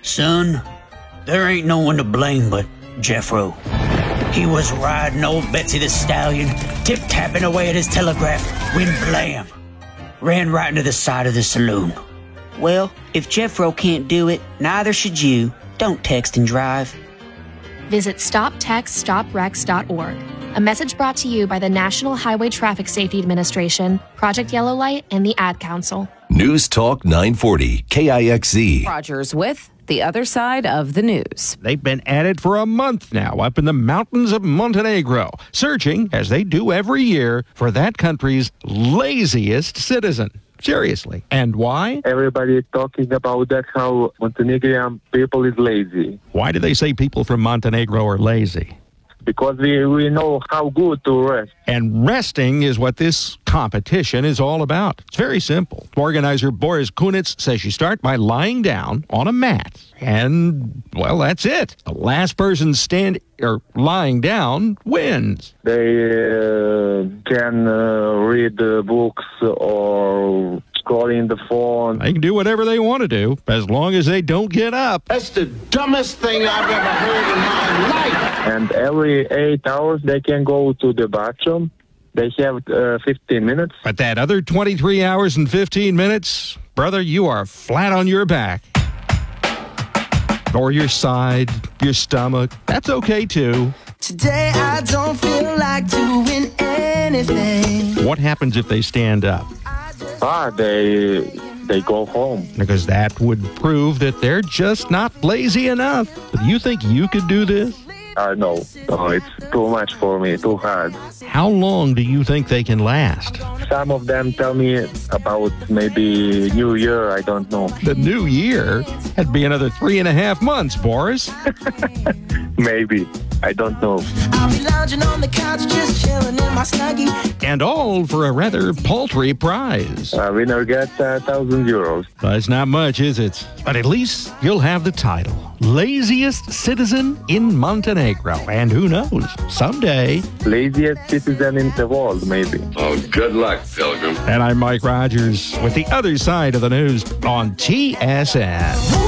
Son, there ain't no one to blame but Jeffro. He was riding old Betsy the Stallion, tip-tapping away at his telegraph, when blam! Ran right into the side of the saloon. Well, if Jeffro can't do it, neither should you. Don't text and drive. Visit StopTextStopWrecks.org. A message brought to you by the National Highway Traffic Safety Administration, Project Yellow Light, and the Ad Council. News Talk 940, KIXZ. Rogers with the other side of the news. They've been at it for a month now up in the mountains of Montenegro, searching, as they do every year, for that country's laziest citizen. Seriously. And why? Everybody is talking about that, how Montenegrin people is lazy. Why do they say people from Montenegro are lazy? Because we know how good to rest. And resting is what this competition is all about. It's very simple. Organizer Boris Kunitz says you start by lying down on a mat. And, well, that's it. The last person lying down wins. They can read books or scroll in the phone. They can do whatever they want to do, as long as they don't get up. That's the dumbest thing I've ever heard in my life. And every 8 hours they can go to the bathroom. They have 15 minutes. But that other 23 hours and 15 minutes, brother, you are flat on your back. Or your side, your stomach. That's okay, too. Today I don't feel like doing anything. What happens if they stand up? They go home. Because that would prove that they're just not lazy enough. But you think you could do this? No, it's too much for me, too hard. How long do you think they can last? Some of them tell me about maybe New Year, I don't know. The New Year? That'd be another 3.5 months, Boris. Maybe. I don't know. I'll be lounging on the couch, just chilling in my Snuggie. And all for a rather paltry prize. Winner gets €1,000. That's not much, is it? But at least you'll have the title. Laziest citizen in Montenegro. And who knows, someday... laziest citizen in the world, maybe. Oh, good luck, Pilgrim. And I'm Mike Rogers with the other side of the news on TSN.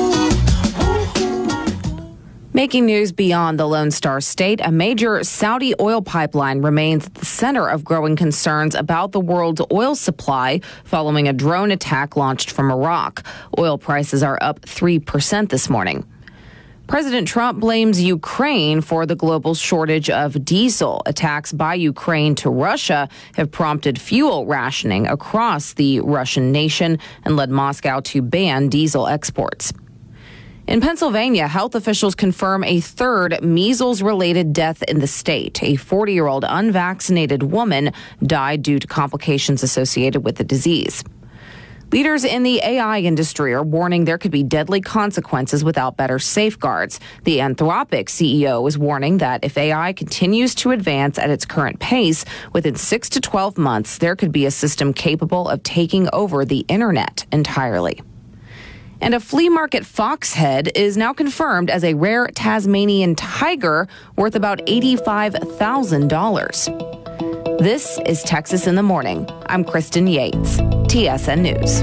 Making news beyond the Lone Star State, a major Saudi oil pipeline remains at the center of growing concerns about the world's oil supply following a drone attack launched from Iraq. Oil prices are up 3% this morning. President Trump blames Ukraine for the global shortage of diesel. Attacks by Ukraine to Russia have prompted fuel rationing across the Russian nation and led Moscow to ban diesel exports. In Pennsylvania, health officials confirm a third measles-related death in the state. A 40-year-old unvaccinated woman died due to complications associated with the disease. Leaders in the AI industry are warning there could be deadly consequences without better safeguards. The Anthropic CEO is warning that if AI continues to advance at its current pace, within 6 to 12 months, there could be a system capable of taking over the internet entirely. And a flea market fox head is now confirmed as a rare Tasmanian tiger worth about $85,000. This is Texas in the Morning. I'm Kristen Yates, TSN News.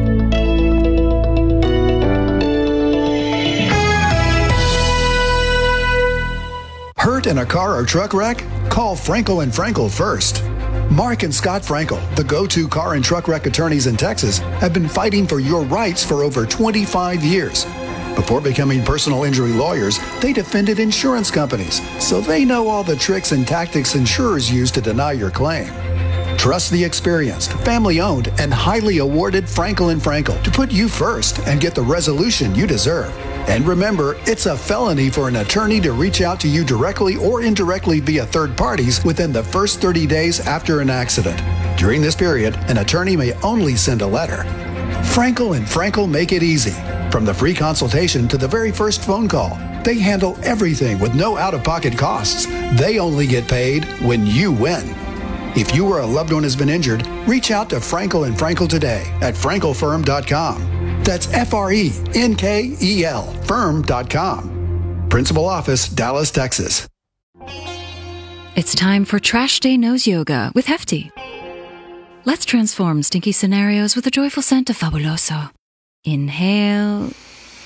Hurt in a car or truck wreck? Call Frankel and Frankel first. Mark and Scott Frankel, the go-to car and truck wreck attorneys in Texas, have been fighting for your rights for over 25 years. Before becoming personal injury lawyers, they defended insurance companies, so they know all the tricks and tactics insurers use to deny your claim. Trust the experienced, family-owned, and highly awarded Frankel and Frankel to put you first and get the resolution you deserve. And remember, it's a felony for an attorney to reach out to you directly or indirectly via third parties within the first 30 days after an accident. During this period, an attorney may only send a letter. Frankel and Frankel make it easy. From the free consultation to the very first phone call, they handle everything with no out-of-pocket costs. They only get paid when you win. If you or a loved one has been injured, reach out to Frankel and Frankel today at frankelfirm.com. That's FRENKEL firm.com. Principal Office, Dallas, Texas. It's time for Trash Day Nose Yoga with Hefty. Let's transform stinky scenarios with a joyful scent of Fabuloso. Inhale.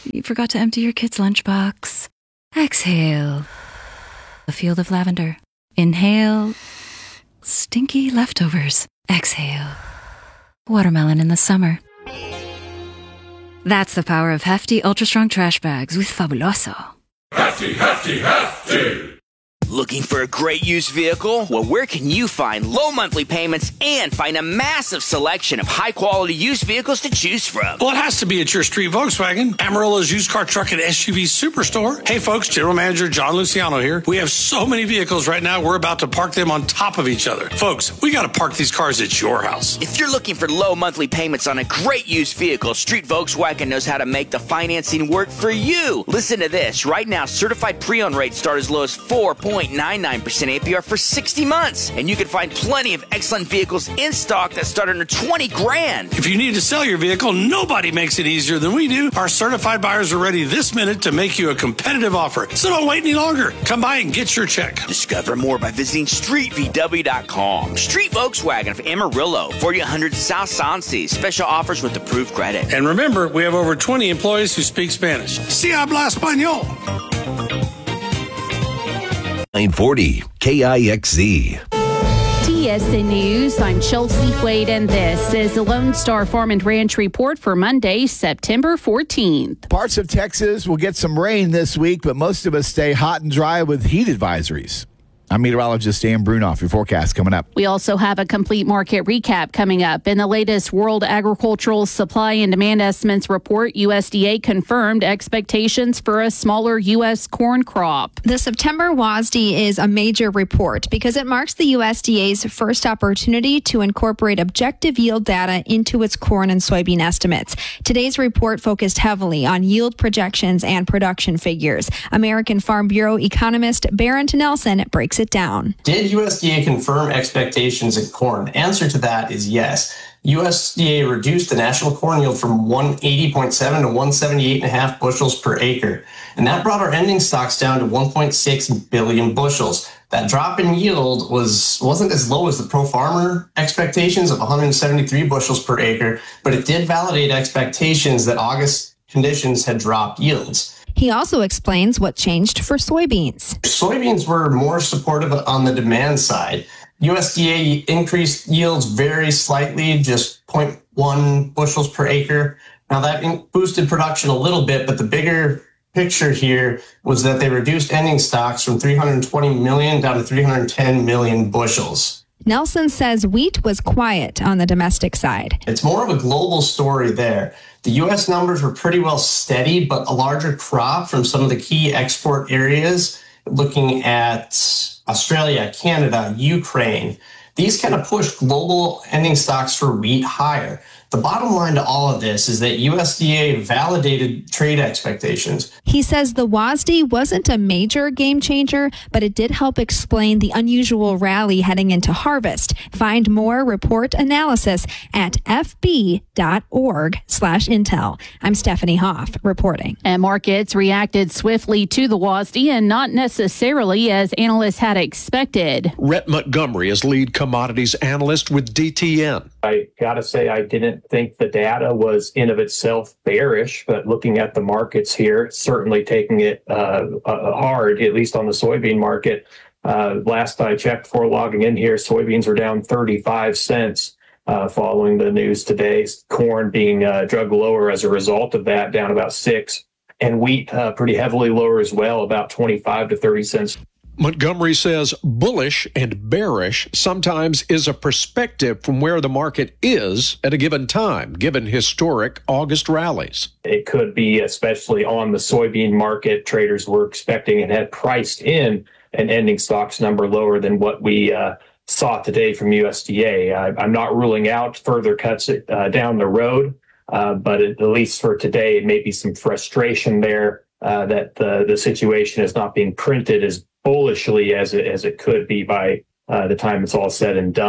You forgot to empty your kid's lunchbox. Exhale. A field of lavender. Inhale. Stinky leftovers. Exhale. Watermelon in the summer. That's the power of Hefty Ultra Strong Trash Bags with Fabuloso. Hefty, hefty, hefty! Looking for a great used vehicle? Well, where can you find low monthly payments and find a massive selection of high-quality used vehicles to choose from? Well, it has to be at your Street Volkswagen, Amarillo's used car, truck, and SUV superstore. Hey, folks, General Manager John Luciano here. We have so many vehicles right now, we're about to park them on top of each other. Folks, we got to park these cars at your house. If you're looking for low monthly payments on a great used vehicle, Street Volkswagen knows how to make the financing work for you. Listen to this. Right now, certified pre-owned rates start as low as 4.99% APR for 60 months. And you can find plenty of excellent vehicles in stock that start under $20,000. If you need to sell your vehicle, nobody makes it easier than we do. Our certified buyers are ready this minute to make you a competitive offer. So don't wait any longer. Come by and get your check. Discover more by visiting StreetVW.com. Street Volkswagen of Amarillo, 4100 South Sansi. Special offers with approved credit. And remember, we have over 20 employees who speak Spanish. Si habla español. 940 KIXZ. TSN News, I'm Chelsea Wade, and this is the Lone Star Farm and Ranch Report for Monday, September 14th. Parts of Texas will get some rain this week, but most of us stay hot and dry with heat advisories. I'm meteorologist Dan Brunoff. Your forecast coming up. We also have a complete market recap coming up. In the latest World Agricultural Supply and Demand Estimates report, USDA confirmed expectations for a smaller U.S. corn crop. The September WASDE is a major report because it marks the USDA's first opportunity to incorporate objective yield data into its corn and soybean estimates. Today's report focused heavily on yield projections and production figures. American Farm Bureau economist Barrett Nelson breaks it down. Did USDA confirm expectations in corn? The answer to that is yes. USDA reduced the national corn yield from 180.7 to 178.5 bushels per acre. And that brought our ending stocks down to 1.6 billion bushels. That drop in yield wasn't as low as the pro farmer expectations of 173 bushels per acre, but it did validate expectations that August conditions had dropped yields. He also explains what changed for soybeans. Soybeans were more supportive on the demand side. USDA increased yields very slightly, just 0.1 bushels per acre. Now that boosted production a little bit, but the bigger picture here was that they reduced ending stocks from 320 million down to 310 million bushels. Nelson says wheat was quiet on the domestic side. It's more of a global story there. The U.S. numbers were pretty well steady, but a larger crop from some of the key export areas, looking at Australia, Canada, Ukraine. These kind of pushed global ending stocks for wheat higher. The bottom line to all of this is that USDA validated trade expectations. He says the WASDE wasn't a major game changer, but it did help explain the unusual rally heading into harvest. Find more report analysis at fb.org/intel. I'm Stephanie Hoff reporting. And markets reacted swiftly to the WASDE and not necessarily as analysts had expected. Rhett Montgomery is lead commodities analyst with DTN. I got to say, I didn't think the data was in of itself bearish, but looking at the markets here, certainly taking it hard, at least on the soybean market. Last I checked before logging in here, soybeans are down 35 cents following the news today. Corn being dragged lower as a result of that, down about 6. And wheat pretty heavily lower as well, about 25 to 30 cents. Montgomery says bullish and bearish sometimes is a perspective from where the market is at a given time, given historic August rallies. It could be, especially on the soybean market, traders were expecting and had priced in an ending stocks number lower than what we saw today from USDA. I'm not ruling out further cuts down the road, but at least for today, it may be some frustration there that the situation is not being printed as bullishly as it could be by the time it's all said and done.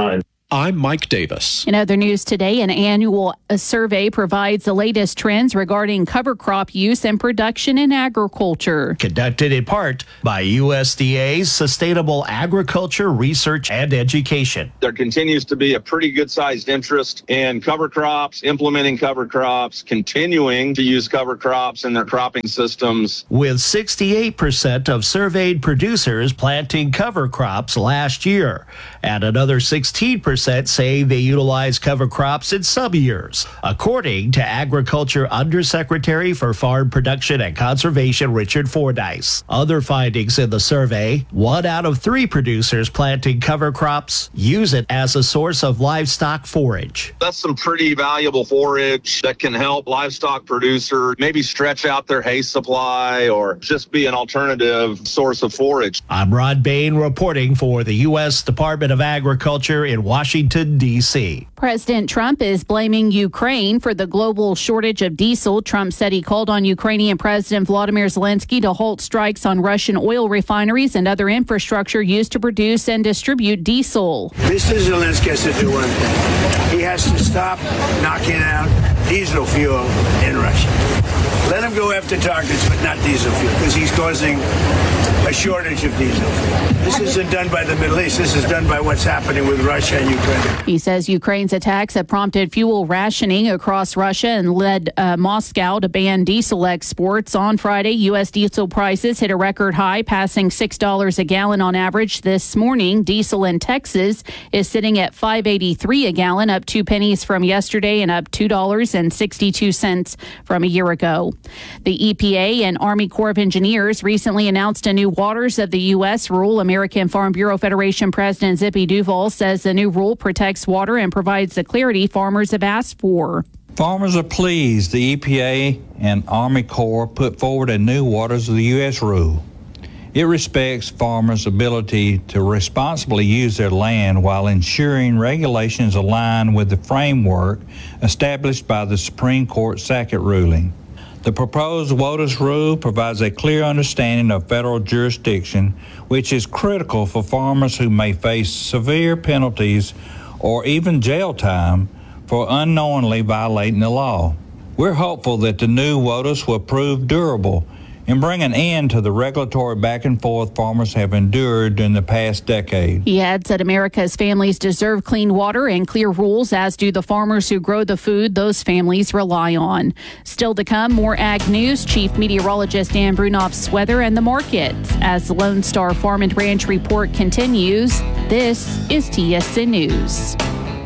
I'm Mike Davis. In other news today, an annual survey provides the latest trends regarding cover crop use and production in agriculture. Conducted in part by USDA's Sustainable Agriculture Research and Education. There continues to be a pretty good-sized interest in cover crops, implementing cover crops, continuing to use cover crops in their cropping systems. With 68% of surveyed producers planting cover crops last year, and another 16% say they utilize cover crops in some years, according to Agriculture Undersecretary for Farm Production and Conservation Richard Fordyce. Other findings in the survey: 1 out of 3 producers planting cover crops use it as a source of livestock forage. That's some pretty valuable forage that can help livestock producers maybe stretch out their hay supply or just be an alternative source of forage. I'm Rod Bain reporting for the U.S. Department of Agriculture in Washington, D.C. President Trump is blaming Ukraine for the global shortage of diesel. Trump said he called on Ukrainian President Volodymyr Zelensky to halt strikes on Russian oil refineries and other infrastructure used to produce and distribute diesel. Mr. Zelensky has to do one thing. He has to stop knocking out diesel fuel in Russia. Let him go after targets, but not diesel fuel, because he's causing a shortage of diesel fuel. This isn't done by the Middle East. This is done by what's happening with Russia and Ukraine. He says Ukraine's attacks have prompted fuel rationing across Russia and led Moscow to ban diesel exports. On Friday, U.S. diesel prices hit a record high, passing $6 a gallon on average this morning. Diesel in Texas is sitting at $5.83 a gallon, up 2 pennies from yesterday and up $2.62 from a year ago. The EPA and Army Corps of Engineers recently announced a new Waters of the U.S. rule. American Farm Bureau Federation President Zippy Duvall says the new rule protects water and provides the clarity farmers have asked for. Farmers are pleased the EPA and Army Corps put forward a new Waters of the U.S. rule. It respects farmers' ability to responsibly use their land while ensuring regulations align with the framework established by the Supreme Court Sackett ruling. The proposed WOTUS rule provides a clear understanding of federal jurisdiction, which is critical for farmers who may face severe penalties or even jail time for unknowingly violating the law. We're hopeful that the new WOTUS will prove durable and bring an end to the regulatory back and forth farmers have endured during the past decade. He adds that America's families deserve clean water and clear rules, as do the farmers who grow the food those families rely on. Still to come, more ag news, Chief Meteorologist Dan Brunoff's weather and the markets. As the Lone Star Farm and Ranch Report continues, this is TSN News.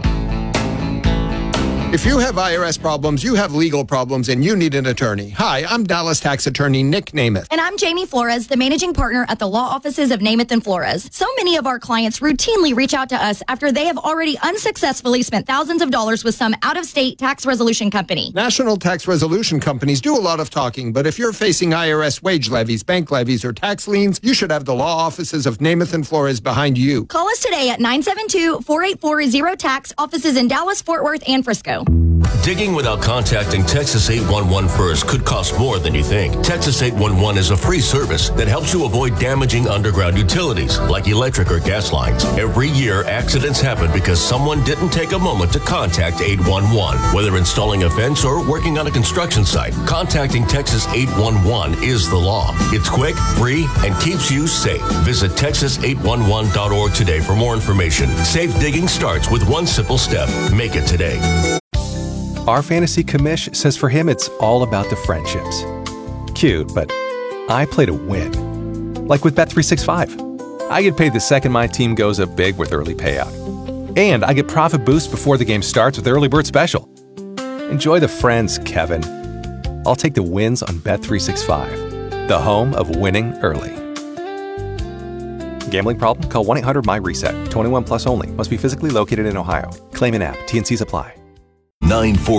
If you have IRS problems, you have legal problems, and you need an attorney. Hi, I'm Dallas tax attorney Nick Namath. And I'm Jamie Flores, the managing partner at the law offices of Namath and Flores. So many of our clients routinely reach out to us after they have already unsuccessfully spent thousands of dollars with some out-of-state tax resolution company. National tax resolution companies do a lot of talking, but if you're facing IRS wage levies, bank levies, or tax liens, you should have the law offices of Namath and Flores behind you. Call us today at 972-484-0TAX, offices in Dallas, Fort Worth, and Frisco. Digging without contacting Texas 811 first could cost more than you think. Texas 811 is a free service that helps you avoid damaging underground utilities like electric or gas lines. Every year, accidents happen because someone didn't take a moment to contact 811. Whether installing a fence or working on a construction site, contacting Texas 811 is the law. It's quick, free, and keeps you safe. Visit texas811.org today for more information. Safe digging starts with one simple step. Make it today. Our fantasy commish says for him it's all about the friendships. Cute, but I play to win. Like with Bet365. I get paid the second my team goes up big with early payout. And I get profit boost before the game starts with Early Bird Special. Enjoy the friends, Kevin. I'll take the wins on Bet365, the home of winning early. Gambling problem? Call 1-800-MY-RESET. 21 plus only. Must be physically located in Ohio. Claim in app. T&Cs apply. 940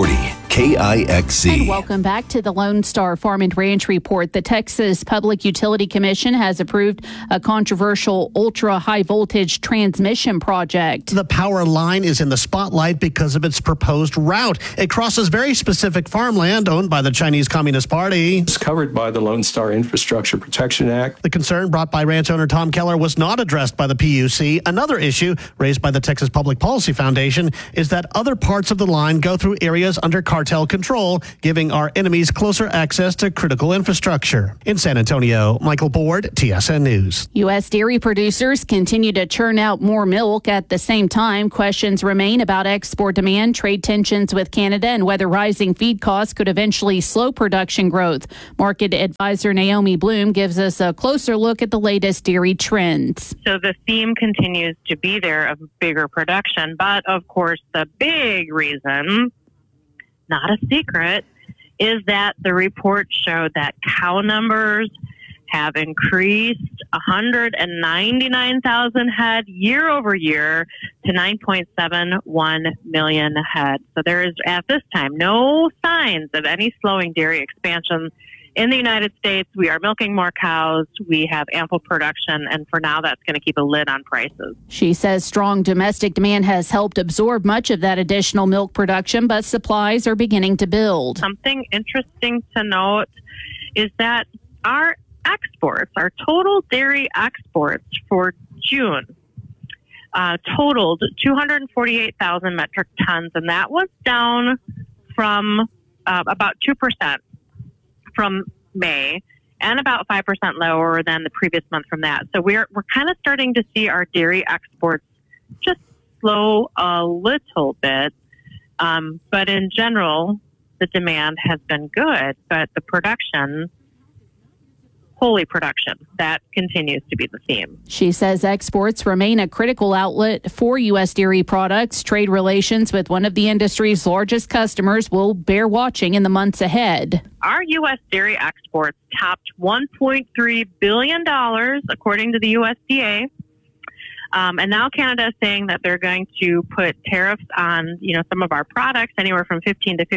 KIXZ. And welcome back to the Lone Star Farm and Ranch Report. The Texas Public Utility Commission has approved a controversial ultra-high voltage transmission project. The power line is in the spotlight because of its proposed route. It crosses very specific farmland owned by the Chinese Communist Party. It's covered by the Lone Star Infrastructure Protection Act. The concern brought by ranch owner Tom Keller was not addressed by the PUC. Another issue raised by the Texas Public Policy Foundation is that other parts of the line go through areas under cartel control, giving our enemies closer access to critical infrastructure. In San Antonio, Michael Board, TSN News. U.S. dairy producers continue to churn out more milk. At the same time, questions remain about export demand, trade tensions with Canada, and whether rising feed costs could eventually slow production growth. Market advisor Naomi Bloom gives us a closer look at the latest dairy trends. So the theme continues to be there of bigger production, but of course the big reason, not a secret, is that the report showed that cow numbers have increased 199,000 head year over year to 9.71 million head. So there is, at this time, no signs of any slowing dairy expansion in the United States. We are milking more cows. We have ample production, and for now, that's going to keep a lid on prices. She says strong domestic demand has helped absorb much of that additional milk production, but supplies are beginning to build. Something interesting to note is that our exports, our total dairy exports for June, totaled 248,000 metric tons, and that was down from about 2% from May and about 5% lower than the previous month from that. So we're kind of starting to see our dairy exports just slow a little bit. But in general, the demand has been good, but the production, wholly production, that continues to be the theme. She says exports remain a critical outlet for U.S. dairy products. Trade relations with one of the industry's largest customers will bear watching in the months ahead. Our U.S. dairy exports topped $1.3 billion, according to the USDA. And now Canada is saying that they're going to put tariffs on, some of our products, anywhere from 15 to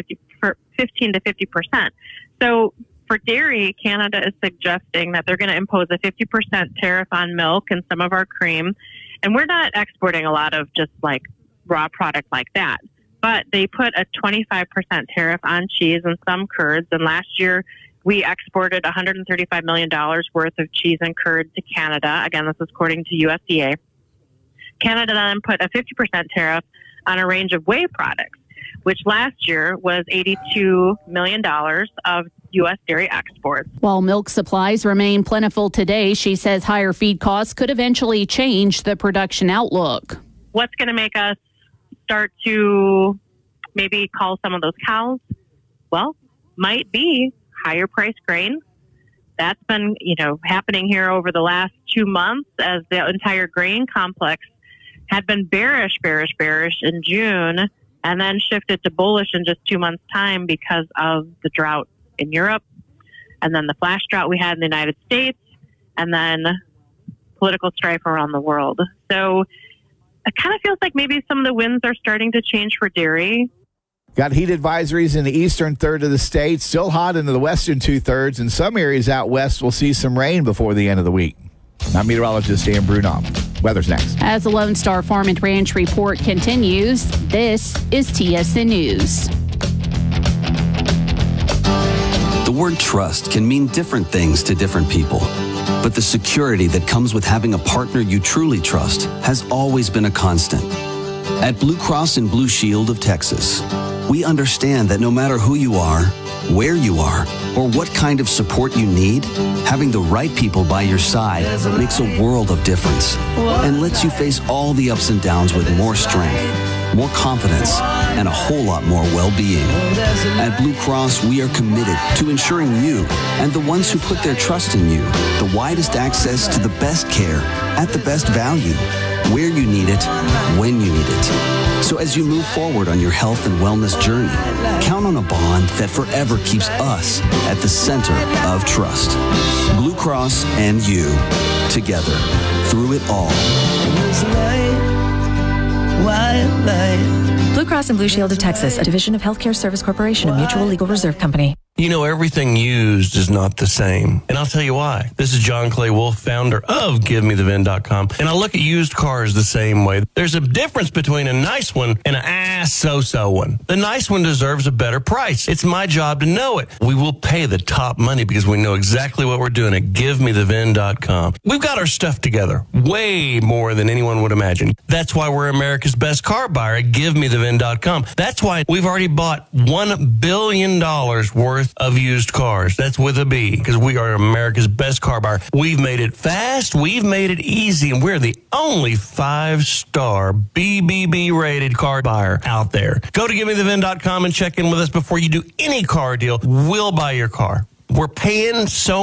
50%. So for dairy, Canada is suggesting that they're going to impose a 50% tariff on milk and some of our cream. And we're not exporting a lot of just like raw product like that. But they put a 25% tariff on cheese and some curds. And last year, we exported $135 million worth of cheese and curd to Canada. Again, this is according to USDA. Canada then put a 50% tariff on a range of whey products, which last year was $82 million of U.S. dairy exports. While milk supplies remain plentiful today, she says higher feed costs could eventually change the production outlook. What's going to make us start to maybe call some of those cows? Well, might be higher price grain. That's been, happening here over the last 2 months as the entire grain complex had been bearish in June and then shifted to bullish in just 2 months' time because of the drought in Europe, and then the flash drought we had in the United States, and then political strife around the world. So it kind of feels like maybe some of the winds are starting to change for dairy. Got heat advisories in the eastern third of the state, still hot into the western two-thirds, and some areas out west will see some rain before the end of the week. I'm meteorologist Dan Brunoff. Weather's next. As the Lone Star Farm and Ranch Report continues, this is TSN News. The word trust can mean different things to different people, but the security that comes with having a partner you truly trust has always been a constant. At Blue Cross and Blue Shield of Texas, we understand that no matter who you are, where you are, or what kind of support you need, having the right people by your side makes a world of difference and lets you face all the ups and downs with more strength, more confidence, and a whole lot more well-being. At Blue Cross, we are committed to ensuring you and the ones who put their trust in you the widest access to the best care at the best value, where you need it, when you need it. So as you move forward on your health and wellness journey, count on a bond that forever keeps us at the center of trust. Blue Cross and you, together, through it all. white light. Blue Cross and Blue Shield of Texas, a division of Healthcare Service Corporation, a mutual legal reserve company. You know, everything used is not the same. And I'll tell you why. This is John Clay Wolf, founder of GiveMeTheVin.com. And I look at used cars the same way. There's a difference between a nice one and an so-so one. The nice one deserves a better price. It's my job to know it. We will pay the top money because we know exactly what we're doing at GiveMeTheVin.com. We've got our stuff together way more than anyone would imagine. That's why we're America's best car buyer at GiveMeTheVin.com. That's why we've already bought $1 billion worth of used cars. That's with a B, because we are America's best car buyer. We've made it fast, we've made it easy, and we're the only 5-star BBB rated car buyer out there. Go to GiveMeTheVin.com and check in with us before you do any car deal. We'll buy your car. We're paying so